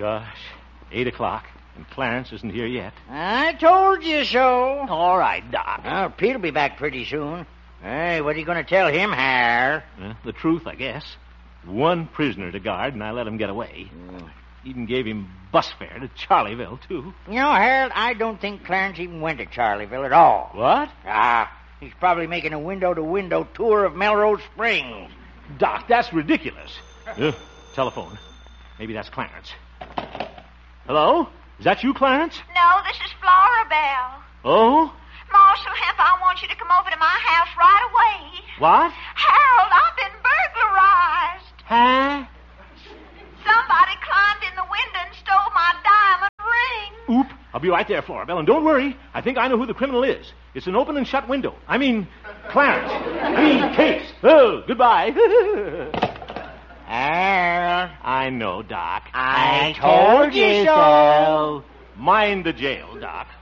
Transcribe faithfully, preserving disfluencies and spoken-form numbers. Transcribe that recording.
Gosh, eight o'clock, and Clarence isn't here yet. I told you so. All right, Doc. Well, Pete'll be back pretty soon. Hey, what are you going to tell him, Har? Uh, the truth, I guess. One prisoner to guard, and I let him get away. Mm. Even gave him bus fare to Charlieville, too. You know, Harold, I don't think Clarence even went to Charlieville at all. What? Ah, he's probably making a window-to-window tour of Melrose Springs. Doc, that's ridiculous. Uh, telephone. Maybe that's Clarence. Hello? Is that you, Clarence? No, this is Flora Bell. Oh? Marshal Hemp, I want you to come over to my house right away. What? Harold, I've been burglarized. Huh? Somebody climbed in the window and stole my diamond ring. Oop. I'll be right there, Florabelle. And don't worry. I think I know who the criminal is. It's an open and shut window. I mean, Clarence. I mean, Case. Oh, goodbye. Harold. I know, Doc. I told you so. Mind the jail, Doc.